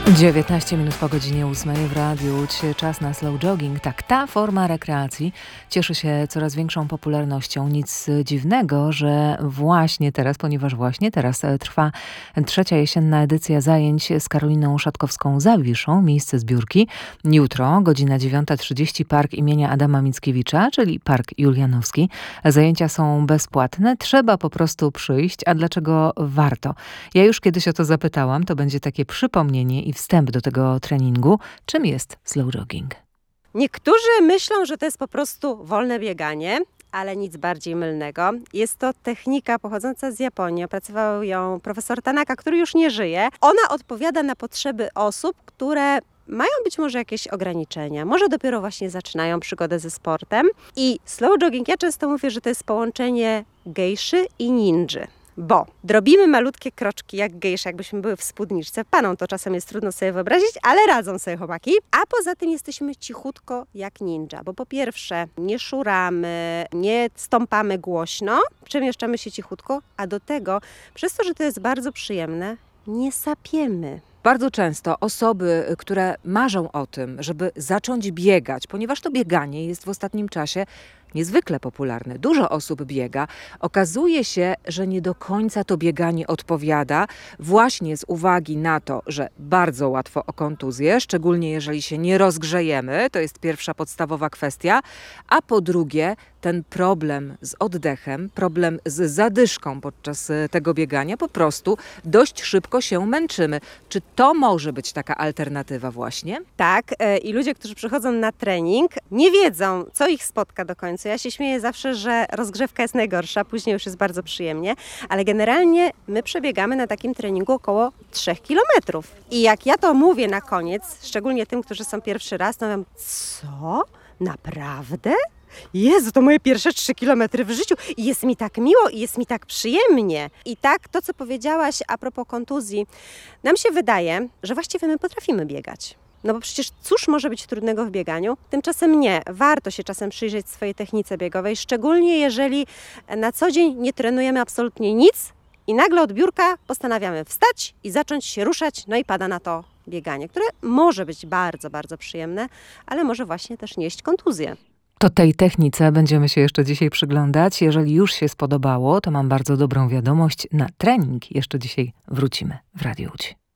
19 minut po godzinie 8 w Radiu Łódź. Czas na slow jogging. Tak, ta forma rekreacji cieszy się coraz większą popularnością. Nic dziwnego, że ponieważ właśnie teraz trwa trzecia jesienna edycja zajęć z Karoliną Szatkowską-Zawiszą, miejsce zbiórki. Jutro, godzina 9:30, park imienia Adama Mickiewicza, czyli Park Julianowski. Zajęcia są bezpłatne, trzeba po prostu przyjść. A dlaczego warto? Ja już kiedyś o to zapytałam, to będzie takie przypomnienie i wstęp do tego treningu. Czym jest slow jogging? Niektórzy myślą, że to jest po prostu wolne bieganie, ale nic bardziej mylnego. Jest to technika pochodząca z Japonii. Opracował ją profesor Tanaka, który już nie żyje. Ona odpowiada na potrzeby osób, które mają być może jakieś ograniczenia, może dopiero właśnie zaczynają przygodę ze sportem. I slow jogging, ja często mówię, że to jest połączenie gejszy i ninży. Bo drobimy malutkie kroczki jak gejsze, jakbyśmy były w spódniczce. Panom to czasem jest trudno sobie wyobrazić, ale radzą sobie chłopaki. A poza tym jesteśmy cichutko jak ninja, bo po pierwsze nie szuramy, nie stąpamy głośno, przemieszczamy się cichutko, a do tego, przez to, że to jest bardzo przyjemne, nie sapiemy. Bardzo często osoby, które marzą o tym, żeby zacząć biegać, ponieważ to bieganie jest w ostatnim czasie niezwykle popularne. Dużo osób biega. Okazuje się, że nie do końca to bieganie odpowiada właśnie z uwagi na to, że bardzo łatwo o kontuzję, szczególnie jeżeli się nie rozgrzejemy. To jest pierwsza podstawowa kwestia. A po drugie, ten problem z oddechem, problem z zadyszką podczas tego biegania, po prostu dość szybko się męczymy. Czy to może być taka alternatywa właśnie? Tak, i ludzie, którzy przychodzą na trening, nie wiedzą, co ich spotka do końca. Ja się śmieję zawsze, że rozgrzewka jest najgorsza, później już jest bardzo przyjemnie, ale generalnie my przebiegamy na takim treningu około 3 kilometrów. I jak ja to mówię na koniec, szczególnie tym, którzy są pierwszy raz, to mówią, co? Naprawdę? Jezu, to moje pierwsze 3 kilometry w życiu i jest mi tak miło i jest mi tak przyjemnie. I tak, to co powiedziałaś a propos kontuzji, nam się wydaje, że właściwie my potrafimy biegać. No bo przecież cóż może być trudnego w bieganiu? Tymczasem nie. Warto się czasem przyjrzeć swojej technice biegowej, szczególnie jeżeli na co dzień nie trenujemy absolutnie nic i nagle od biurka postanawiamy wstać i zacząć się ruszać, no i pada na to bieganie, które może być bardzo, bardzo przyjemne, ale może właśnie też nieść kontuzję. To tej technice będziemy się jeszcze dzisiaj przyglądać. Jeżeli już się spodobało, to mam bardzo dobrą wiadomość. Na trening jeszcze dzisiaj wrócimy w Radiu Łódź.